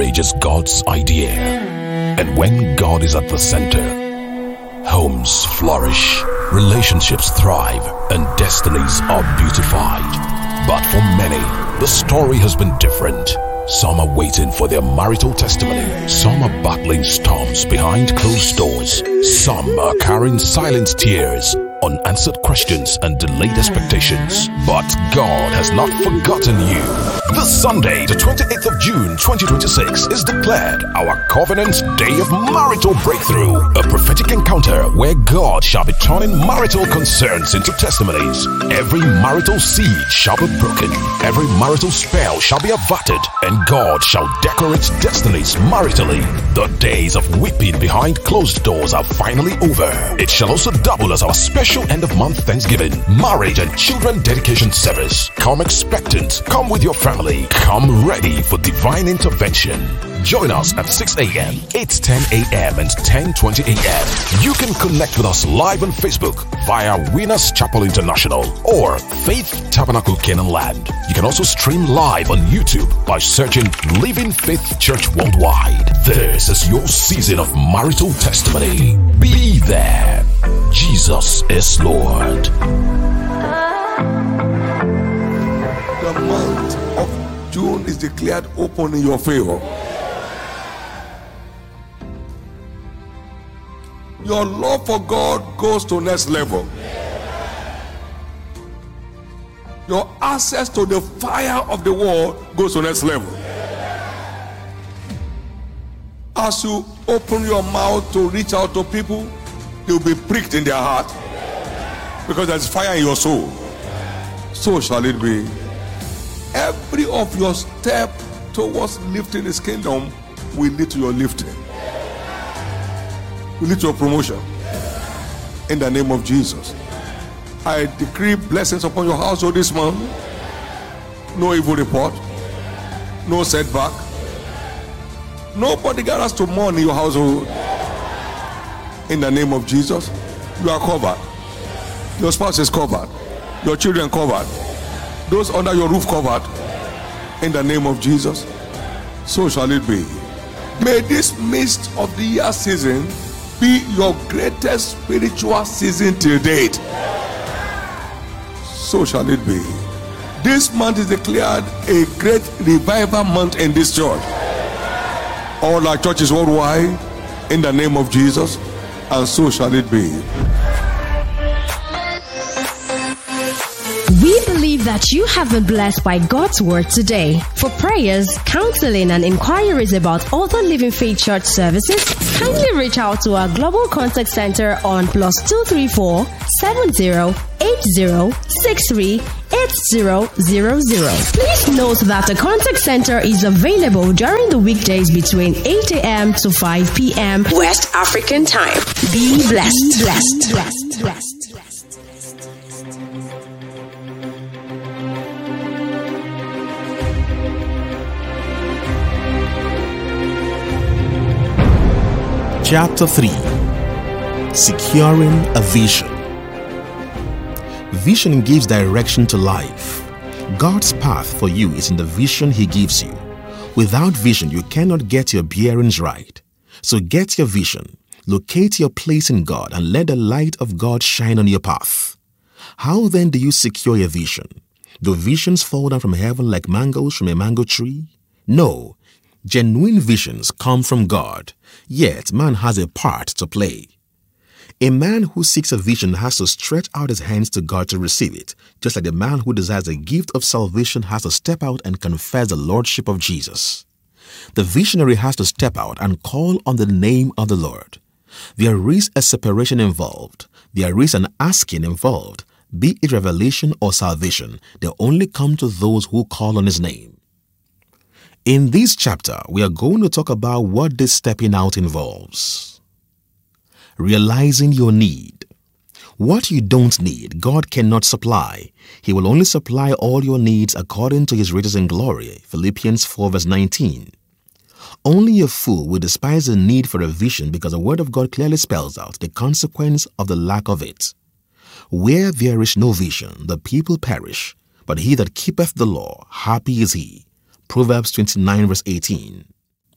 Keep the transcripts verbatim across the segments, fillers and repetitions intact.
marriage is God's idea. And when God is at the center, homes flourish, relationships thrive, and destinies are beautified. But for many, the story has been different. Some are waiting for their marital testimony. Some are battling storms behind closed doors. Some are carrying silent tears, unanswered questions, and delayed expectations. But God has not forgotten you. This Sunday, the twenty-eighth of June, twenty twenty-six, is declared our Covenant Day of Marital Breakthrough, a prophetic encounter where God shall be turning marital concerns into testimonies. Every marital seed shall be broken, every marital spell shall be averted, and God shall decorate destinies maritally. The days of weeping behind closed doors are finally over. It shall also double as our special end-of-month Thanksgiving, marriage and children dedication service. Come expectant, come with your family, come ready for divine intervention. Join us at six a.m., eight ten a.m. and ten twenty a.m. You can connect with us live on Facebook via Winners Chapel International or Faith Tabernacle Canaan Land. You can also stream live on YouTube by searching Living Faith Church Worldwide. This is your season of marital testimony. Be there. Jesus is Lord. The month of June is declared open in your favor. Your love for God goes to next level. Your access to the fire of the world goes to next level. As you open your mouth to reach out to people, they'll be pricked in their heart because there's fire in your soul. So shall it be. Every of your step towards lifting His kingdom will lead to your lifting, will lead to a promotion. In the name of Jesus, I decree blessings upon your household this month. No evil report, no setback, nobody gathers to mourn in your household. In the name of Jesus, you are covered. Your spouse is covered. Your children covered. Those under your roof covered. In the name of Jesus, so shall it be. May this midst of the year season be your greatest spiritual season till date. So shall it be. This month is declared a great revival month in this church. All our churches worldwide, in the name of Jesus, and so shall it be. We believe that you have been blessed by God's word today. For prayers, counseling, and inquiries about other Living Faith Church services, kindly reach out to our Global Contact Center on plus two three four, seven zero eight zero, six three eight zero zero zero. Please note that the contact center is available during the weekdays between eight a.m. to five p.m. West African time. Be blessed. Blessed. Blessed. Blessed. Chapter three. Securing a Vision. Vision gives direction to life. God's path for you is in the vision He gives you. Without vision, you cannot get your bearings right. So get your vision, locate your place in God, and let the light of God shine on your path. How then do you secure your vision? Do visions fall down from heaven like mangoes from a mango tree? No. Genuine visions come from God, yet man has a part to play. A man who seeks a vision has to stretch out his hands to God to receive it, just like the man who desires a gift of salvation has to step out and confess the lordship of Jesus. The visionary has to step out and call on the name of the Lord. There is a separation involved. There is an asking involved. Be it revelation or salvation, they only come to those who call on His name. In this chapter, we are going to talk about what this stepping out involves. Realizing your need. What you don't need, God cannot supply. He will only supply all your needs according to His riches in glory. Philippians four verse nineteen. Only a fool will despise the need for a vision because the Word of God clearly spells out the consequence of the lack of it. Where there is no vision, the people perish, but he that keepeth the law, happy is he. Proverbs twenty-nine verse eighteen.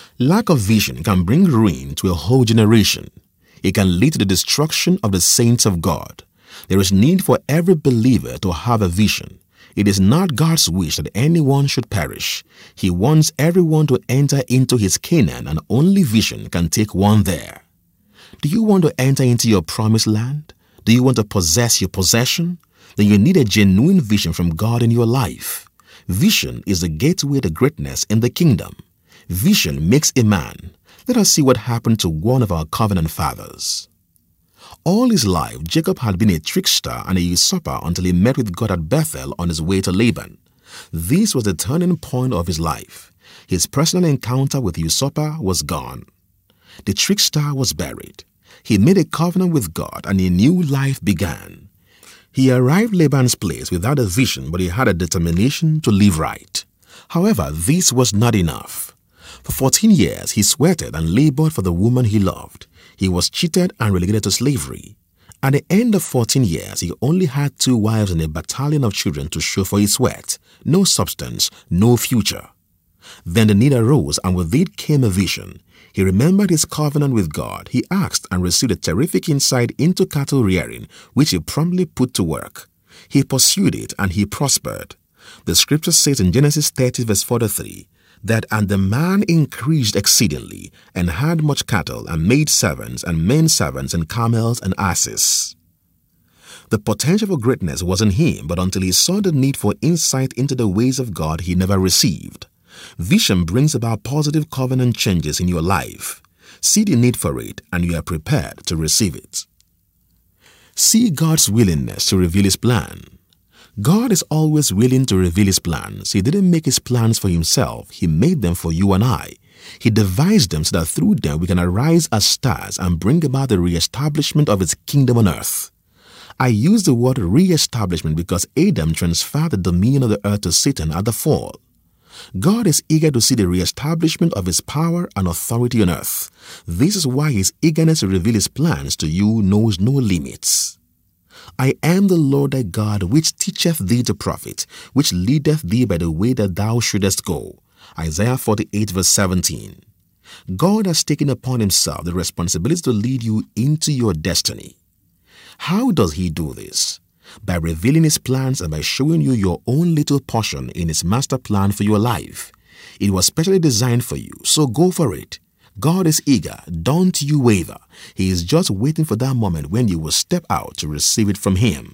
Lack of vision can bring ruin to a whole generation. It can lead to the destruction of the saints of God. There is need for every believer to have a vision. It is not God's wish that anyone should perish. He wants everyone to enter into his Canaan, and only vision can take one there. Do you want to enter into your promised land? Do you want to possess your possession? Then you need a genuine vision from God in your life. Vision is the gateway to greatness in the kingdom. Vision makes a man. Let us see what happened to one of our covenant fathers. All his life, Jacob had been a trickster and a usurper until he met with God at Bethel on his way to Laban. This was the turning point of his life. His personal encounter with the usurper was gone. The trickster was buried. He made a covenant with God and a new life began. He arrived at Laban's place without a vision, but he had a determination to live right. However, this was not enough. For fourteen years, he sweated and labored for the woman he loved. He was cheated and relegated to slavery. At the end of fourteen years, he only had two wives and a battalion of children to show for his sweat. No substance, no future. Then the need arose, and with it came a vision. He remembered his covenant with God. He asked and received a terrific insight into cattle rearing, which he promptly put to work. He pursued it, and he prospered. The scripture says in Genesis thirty verse forty-three, that and the man increased exceedingly, and had much cattle, and made servants, and men servants, and camels, and asses. The potential for greatness was in him, but until he saw the need for insight into the ways of God, he never received. Vision brings about positive covenant changes in your life. See the need for it, and you are prepared to receive it. See God's willingness to reveal his plan. God is always willing to reveal his plans. He didn't make his plans for himself. He made them for you and I. He devised them so that through them we can arise as stars and bring about the reestablishment of his kingdom on earth. I use the word reestablishment because Adam transferred the dominion of the earth to Satan at the fall. God is eager to see the reestablishment of his power and authority on earth. This is why his eagerness to reveal his plans to you knows no limits. I am the Lord thy God, which teacheth thee to profit, which leadeth thee by the way that thou shouldest go. Isaiah forty-eight verse seventeen. God has taken upon himself the responsibility to lead you into your destiny. How does he do this? By revealing his plans and by showing you your own little portion in his master plan for your life. It was specially designed for you, so go for it. God is eager. Don't you waver. He is just waiting for that moment when you will step out to receive it from him.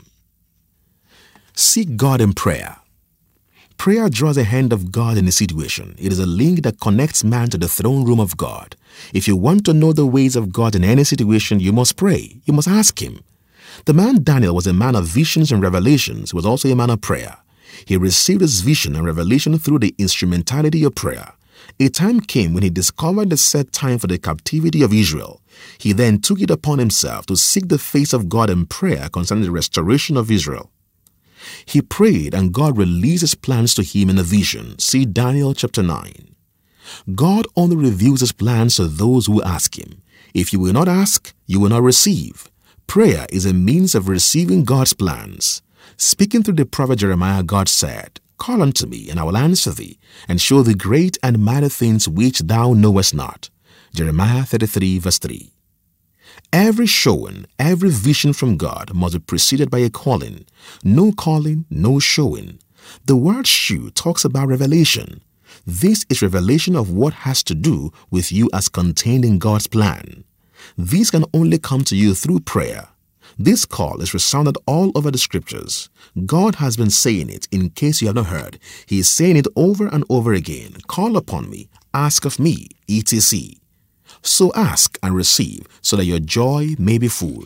Seek God in prayer. Prayer draws the hand of God in a situation. It is a link that connects man to the throne room of God. If you want to know the ways of God in any situation, you must pray. You must ask him. The man Daniel was a man of visions and revelations. He was also a man of prayer. He received his vision and revelation through the instrumentality of prayer. A time came when he discovered the set time for the captivity of Israel. He then took it upon himself to seek the face of God in prayer concerning the restoration of Israel. He prayed, and God released his plans to him in a vision. See Daniel chapter nine. God only reveals his plans to those who ask him. If you will not ask, you will not receive. Prayer is a means of receiving God's plans. Speaking through the prophet Jeremiah, God said, Call unto me, and I will answer thee, and show thee great and mighty things which thou knowest not. Jeremiah thirty-three verse three. Every showing, every vision from God must be preceded by a calling. No calling, no showing. The word shew talks about revelation. This is revelation of what has to do with you as contained in God's plan. These can only come to you through prayer. This call is resounded all over the scriptures. God has been saying it in case you have not heard. He is saying it over and over again. Call upon me, ask of me, et cetera. So ask and receive so that your joy may be full.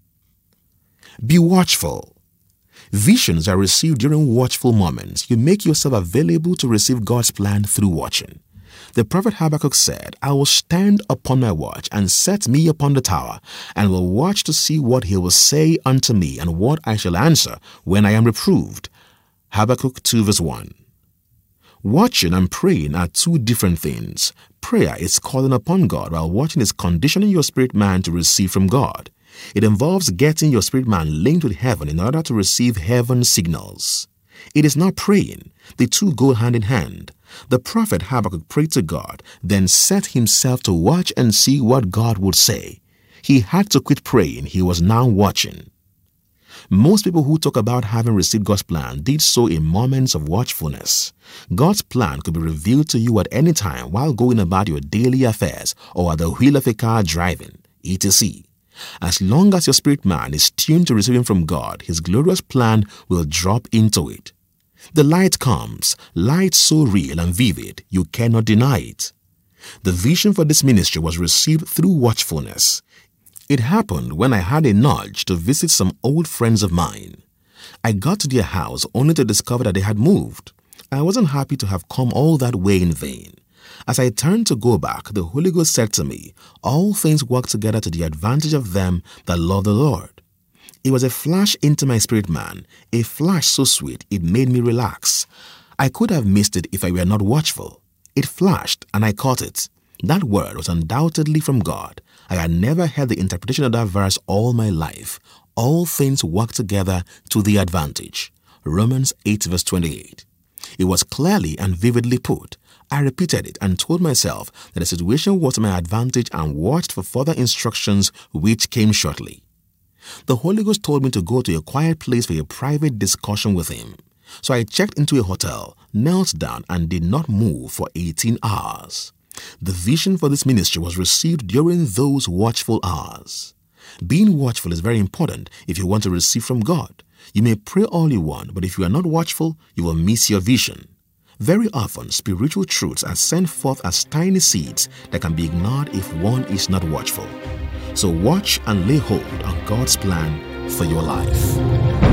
Be watchful. Visions are received during watchful moments. You make yourself available to receive God's plan through watching. The prophet Habakkuk said, I will stand upon my watch and set me upon the tower, and will watch to see what he will say unto me, and what I shall answer when I am reproved. Habakkuk two verse one. Watching and praying are two different things. Prayer is calling upon God, while watching is conditioning your spirit man to receive from God. It involves getting your spirit man linked with heaven in order to receive heaven's signals. It is not praying. The two go hand in hand. The prophet Habakkuk prayed to God, then set himself to watch and see what God would say. He had to quit praying. He was now watching. Most people who talk about having received God's plan did so in moments of watchfulness. God's plan could be revealed to you at any time while going about your daily affairs or at the wheel of a car driving, et cetera. As long as your spirit man is tuned to receiving from God, His glorious plan will drop into it. The light comes, light so real and vivid, you cannot deny it. The vision for this ministry was received through watchfulness. It happened when I had a nudge to visit some old friends of mine. I got to their house only to discover that they had moved. I wasn't happy to have come all that way in vain. As I turned to go back, the Holy Ghost said to me, all things work together to the advantage of them that love the Lord. It was a flash into my spirit man, a flash so sweet it made me relax. I could have missed it if I were not watchful. It flashed and I caught it. That word was undoubtedly from God. I had never heard the interpretation of that verse all my life. All things work together to the advantage. Romans eight verse twenty-eight. It was clearly and vividly put. I repeated it and told myself that the situation was to my advantage and watched for further instructions which came shortly. The Holy Ghost told me to go to a quiet place for a private discussion with Him. So I checked into a hotel, knelt down and did not move for eighteen hours. The vision for this ministry was received during those watchful hours. Being watchful is very important if you want to receive from God. You may pray all you want, but if you are not watchful, you will miss your vision. Very often, spiritual truths are sent forth as tiny seeds that can be ignored if one is not watchful. So watch and lay hold on God's plan for your life.